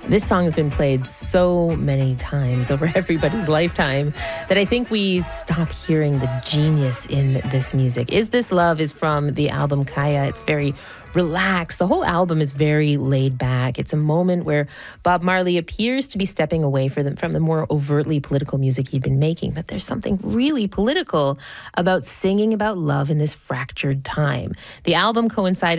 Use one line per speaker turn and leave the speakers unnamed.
This song has been played so many times over everybody's lifetime that I think we stop hearing the genius in this music. Is This Love is from the album Kaya. It's very relaxed. The whole album is very laid back. It's a moment where Bob Marley appears to be stepping away from the more overtly political music he'd been making, but there's something really political about singing about love in this fractured time. The album coincided